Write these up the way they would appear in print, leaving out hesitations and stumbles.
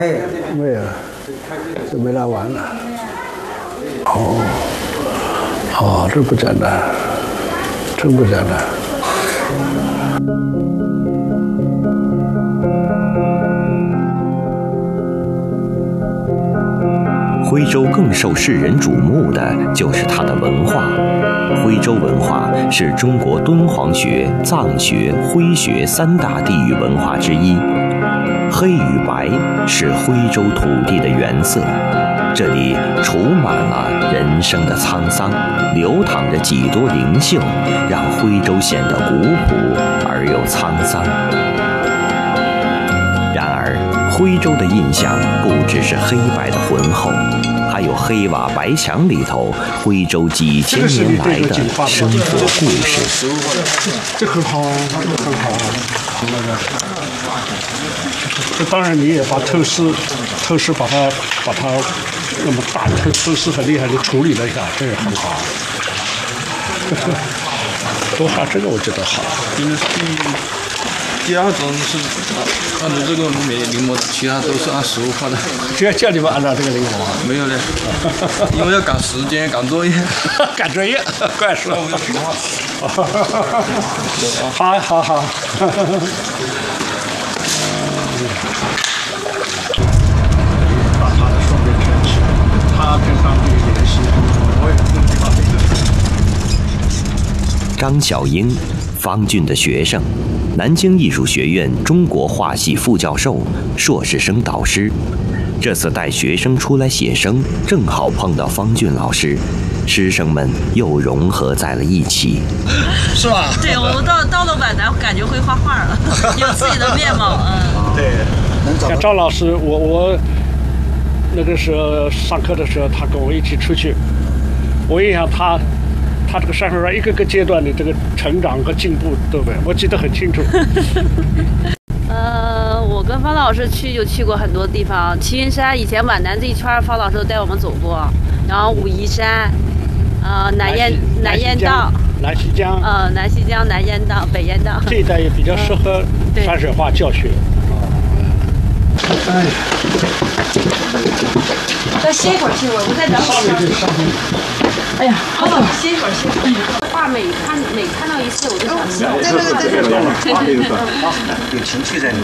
没有，就没来玩了。这不简单，真不简单。 徽州更受世人瞩目的就是它的文化。徽州文化是中国敦煌学、藏学、徽学三大地域文化之一。黑与白是徽州土地的原色，这里储满了人生的沧桑，流淌着几多灵秀，让徽州显得古朴而又沧桑。然而，徽州的印象不只是黑白的浑厚，还有黑瓦白墙里头徽州几千年来的生活故事。 这很好，这很好。这当然你也把透视把它那么大透视很厉害的处理了一下，这也很好。多画这个我觉得好。 第二种是按照这个临摹，其他都是按实物画的。 只要叫你们按照这个临摹？ 没有嘞，因为要赶时间、赶作业。 赶作业，怪说。 我就平画。 好。把他的双边圈起，他跟上帝联系，我也不知道这个。 张小英，方俊的学生，南京艺术学院中国画系副教授、硕士生导师。这次带学生出来写生，正好碰到方俊老师，师生们又融合在了一起。 是吧？ 对，我到了皖南，感觉会画画了，有自己的面貌。 对， 像张老师，我那个时候上课的时候，他跟我一起出去，我印象他这个山上一个个阶段的这个成长和进步，对不对？我记得很清楚。 我跟方老师就去过很多地方，齐云山以前皖南这一圈，方老师都带我们走过，然后武夷山，南烟道、 南溪江， 南溪江、南烟道、北烟道这一带也比较适合山水画教学。 再歇一会儿，我再等会儿。哎呀，好了，歇一会儿。画每看到一次，我就想笑。 有情绪在里面。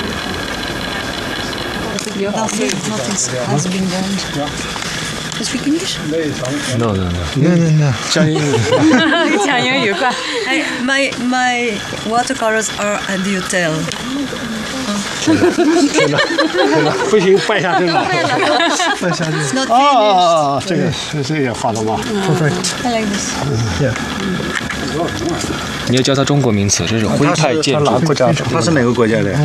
Nothing has been done. You speak English? No. 讲英语快。 My watercolors are at the hotel. 天哪，不行，拜下真了。 拜下真。Not finished. 这个也画了吗 ？Perfect. I like this. Yeah. 你要教他中国名词，这是徽派建筑。 他是哪个国家的？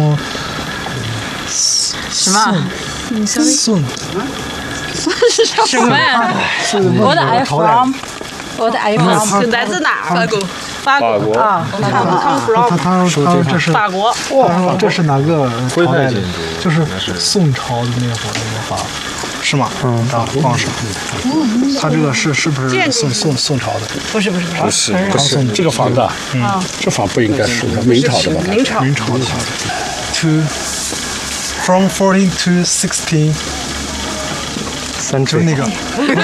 什么？ 宋。 什么呀？我的 I from， 我的 I from 来自哪儿？法国啊， 他说这是法国。 哇，这是哪个徽派建筑？就是宋朝的那会儿那个法，是吗？光是。他这个是不是宋朝的？ 不是， 这个房子，这房不应该是明朝的吧？ 明朝的。From 14 to 16。就是那个，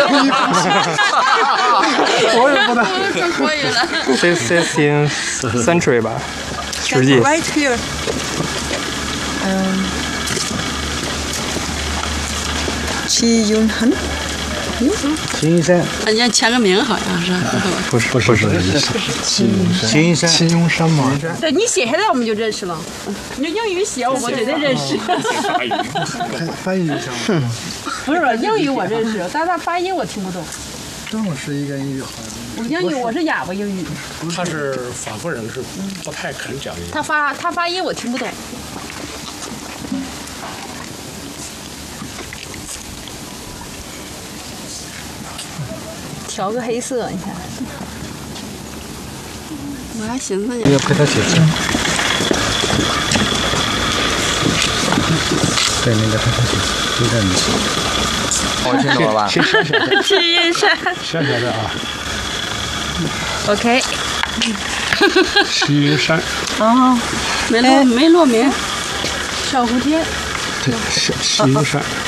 我也不能。 可以了。 16th century 吧，世纪。 Right here. 齐云恒。 齐云山。 人家签个名好像是。 不是。 齐云山吗？ 对你写下来我们就认识了。你用英语写我绝对认识。 翻译一下吗？ 不是英语我认识，但是他发音我听不懂。 张老师应该英语好。 我是哑巴英语。 他是法国人，是不太肯讲英语。 他发音我听不懂。调个黑色，你看。我还寻思你要陪他写字。 对，那个陪他写字，有点意思。 我听懂了吧？ 齐云山。 小的啊。 OK。 齐云山。 没落名。小蝴蝶。 西营山。